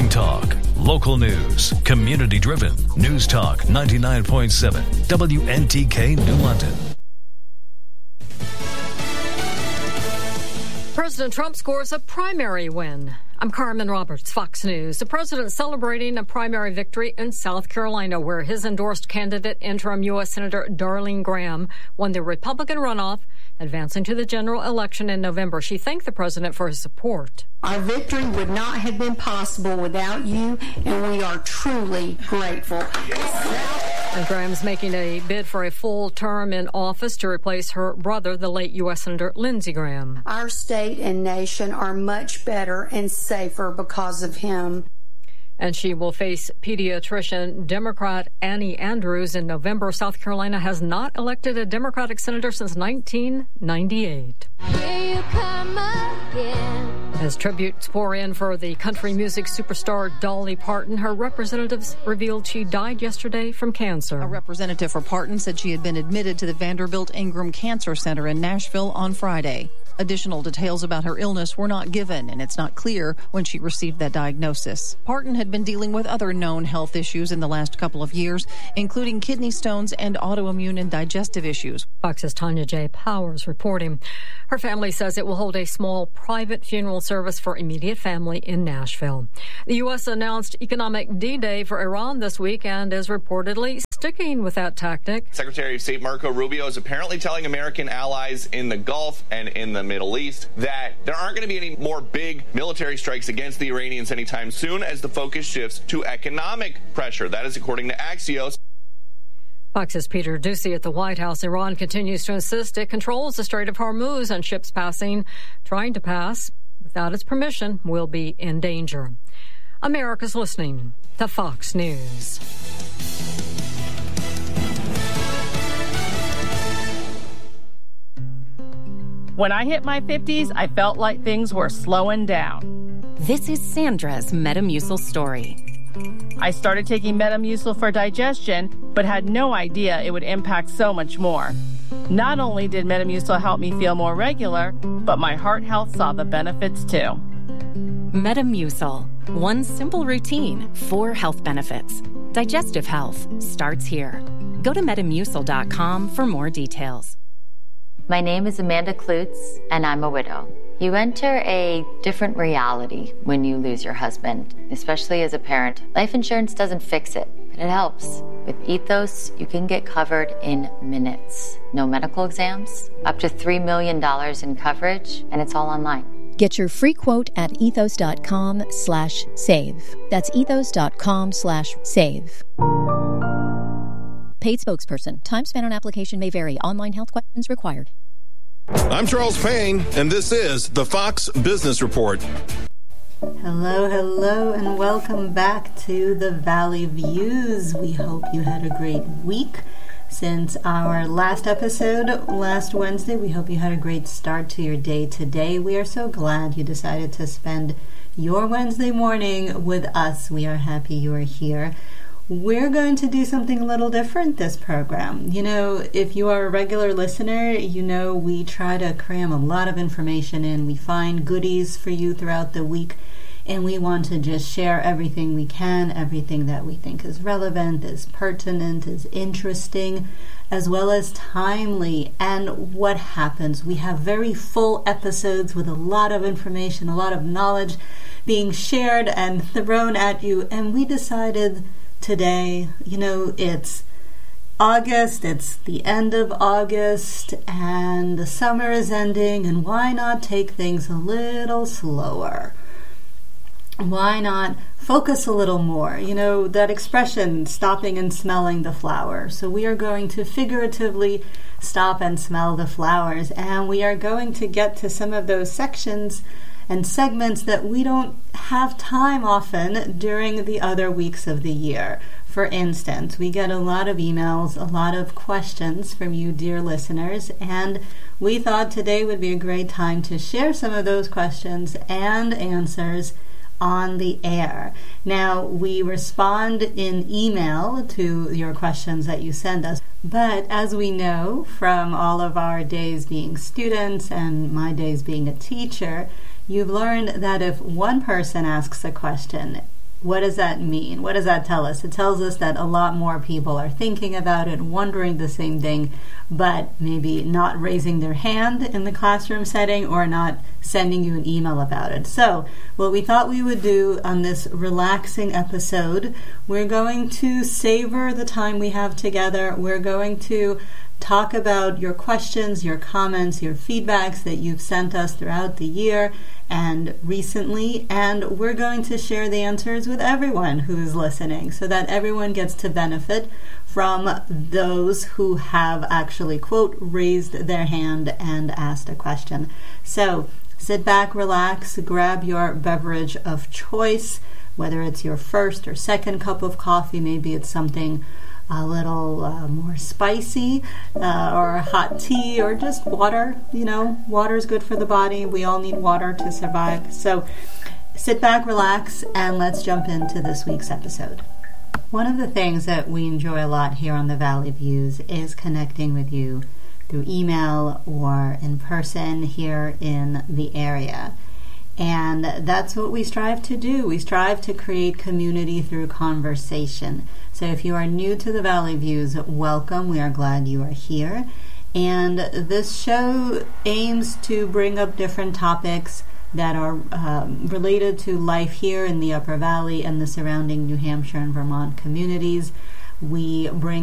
talk, local news, community-driven. News Talk 99.7, WNTK New London. President Trump scores a primary win. I'm Carmen Roberts, Fox News. The president celebrating a primary victory in South Carolina, where his endorsed candidate, interim U.S. Senator Darlene Graham, won the Republican runoff, advancing to the general election in November. She thanked the president for his support. Our victory would not have been possible without you, and we are truly grateful. And Graham's making a bid for a full term in office to replace her brother, the late U.S. Senator Lindsey Graham. Our state and nation are much better and safer because of him. And she will face pediatrician Democrat Annie Andrews in November. South Carolina has not elected a Democratic senator since 1998. Here you come again. As tributes pour in for the country music superstar Dolly Parton, her representatives revealed she died yesterday from cancer. A representative for Parton said she had been admitted to the Vanderbilt Ingram Cancer Center in Nashville on Friday. Additional details about her illness were not given, and it's not clear when she received that diagnosis. Parton had been dealing with other known health issues in the last couple of years, including kidney stones and autoimmune and digestive issues. Fox's Tanya J. Powers reporting. Her family says it will hold a small private funeral service for immediate family in Nashville. The U.S. announced economic D-Day for Iran this week and is reportedly sticking with that tactic. Secretary of State Marco Rubio is apparently telling American allies in the Gulf and in the Middle East that there aren't going to be any more big military strikes against the Iranians anytime soon as the focus shifts to economic pressure. That is according to Axios. Fox's Peter Doocy at the White House. Iran continues to insist it controls the Strait of Hormuz, and ships trying to pass without its permission will be in danger. America's listening to Fox News. When I hit my 50s, I felt like things were slowing down. This is Sandra's Metamucil story. I started taking Metamucil for digestion, but had no idea it would impact so much more. Not only did Metamucil help me feel more regular, but my heart health saw the benefits too. Metamucil. One simple routine, 4 health benefits. Digestive health starts here. Go to Metamucil.com for more details. My name is Amanda Klutz, and I'm a widow. You enter a different reality when you lose your husband, especially as a parent. Life insurance doesn't fix it, but it helps. With Ethos, you can get covered in minutes. No medical exams, up to $3 million in coverage, and it's all online. Get your free quote at ethos.com/save. That's ethos.com/save. Paid spokesperson. Time spent on application may vary. Online health questions required. I'm Charles Payne, and this is the Fox Business Report. Hello, and welcome back to the Valley Views. We hope you had a great week. Since our last episode last Wednesday, we hope you had a great start to your day today. We are so glad you decided to spend your Wednesday morning with us. We are happy you are here. We're going to do something a little different this program. You know, if you are a regular listener, you know we try to cram a lot of information in. We find goodies for you throughout the week, and we want to just share everything we can, everything that we think is relevant, is pertinent, is interesting, as well as timely. And what happens? We have very full episodes with a lot of information, a lot of knowledge being shared and thrown at you, and we decided today, you know, it's August, it's the end of August, and the summer is ending, and why not take things a little slower? Why not focus a little more? You know, that expression, stopping and smelling the flower. So we are going to figuratively stop and smell the flowers, and we are going to get to some of those sections and segments that we don't have time often during the other weeks of the year. For instance, we get a lot of emails, a lot of questions from you, dear listeners, and we thought today would be a great time to share some of those questions and answers on the air. Now, we respond in email to your questions that you send us, but as we know from all of our days being students and my days being a teacher, you've learned that if one person asks a question, What does that mean? What does that tell us? It tells us that a lot more people are thinking about it, wondering the same thing, but maybe not raising their hand in the classroom setting or not sending you an email about it. So what we thought we would do on this relaxing episode, we're going to savor the time we have together. We're going to talk about your questions, your comments, your feedbacks that you've sent us throughout the year and recently, and we're going to share the answers with everyone who's listening so that everyone gets to benefit from those who have actually, quote, raised their hand and asked a question. So sit back, relax, grab your beverage of choice, whether it's your first or second cup of coffee, maybe it's something a little more spicy, or hot tea, or just water. You know, water is good for the body. We all need water to survive. So sit back, relax, and let's jump into this week's episode. One of the things that we enjoy a lot here on the Valley Views is connecting with you through email or in person here in the area. And that's what we strive to do. We strive to create community through conversation. So if you are new to the Valley Views, welcome. We are glad you are here. And this show aims to bring up different topics that are related to life here in the Upper Valley and the surrounding New Hampshire and Vermont communities. We bring